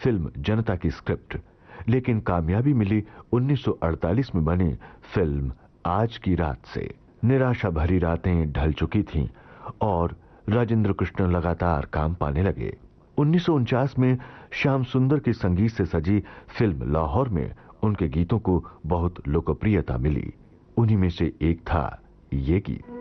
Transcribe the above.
Film जनता की script, लेकिन कामयाबी मिली 1948 में बनी फिल्म आज की रात से। निराशा भरी रातें ढल चुकी थीं और राजेंद्र कृष्ण लगातार काम पाने लगे। 1949 में श्याम सुंदर के संगीत से सजी फिल्म लाहौर में उनके गीतों को बहुत लोकप्रियता मिली। उन्हीं में से एक था ये गीत।